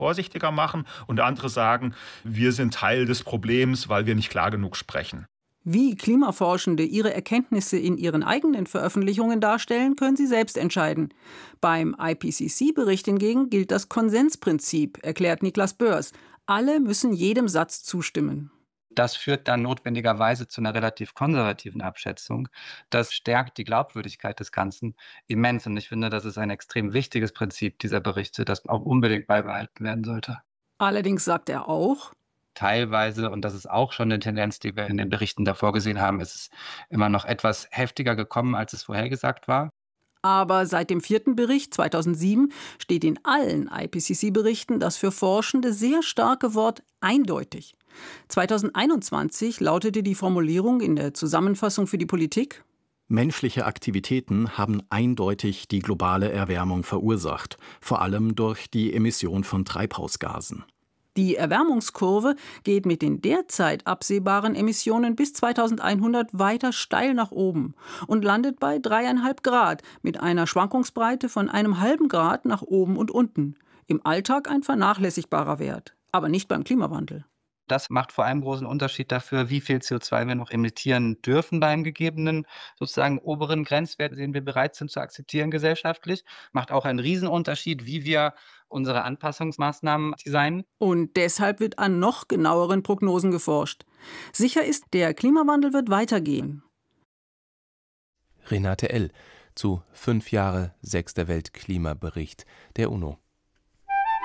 vorsichtiger machen. Und andere sagen, wir sind Teil des Problems, weil wir nicht klar genug sprechen. Wie Klimaforschende ihre Erkenntnisse in ihren eigenen Veröffentlichungen darstellen, können sie selbst entscheiden. Beim IPCC-Bericht hingegen gilt das Konsensprinzip, erklärt Niklas Börs. Alle müssen jedem Satz zustimmen. Das führt dann notwendigerweise zu einer relativ konservativen Abschätzung. Das stärkt die Glaubwürdigkeit des Ganzen immens. Und ich finde, das ist ein extrem wichtiges Prinzip dieser Berichte, das auch unbedingt beibehalten werden sollte. Allerdings sagt er auch, Teilweise, und das ist auch schon eine Tendenz, die wir in den Berichten davor gesehen haben, ist es immer noch etwas heftiger gekommen, als es vorhergesagt war. aber seit dem 4. Bericht 2007 steht in allen IPCC-Berichten das für Forschende sehr starke Wort eindeutig. 2021 lautete die Formulierung in der Zusammenfassung für die Politik: Menschliche Aktivitäten haben eindeutig die globale Erwärmung verursacht, vor allem durch die Emission von Treibhausgasen. Die Erwärmungskurve geht mit den derzeit absehbaren Emissionen bis 2100 weiter steil nach oben und landet bei 3,5 Grad mit einer Schwankungsbreite von einem halben Grad nach oben und unten. Im Alltag ein vernachlässigbarer Wert, aber nicht beim Klimawandel. Das macht vor allem großen Unterschied dafür, wie viel CO2 wir noch emittieren dürfen beim gegebenen sozusagen oberen Grenzwert, den wir bereit sind zu akzeptieren gesellschaftlich. Macht auch einen Riesenunterschied, wie wir unsere Anpassungsmaßnahmen designen. Und deshalb wird an noch genaueren Prognosen geforscht. Sicher ist, der Klimawandel wird weitergehen. Renate L. zu 5 Jahre 6. Weltklimabericht der UNO.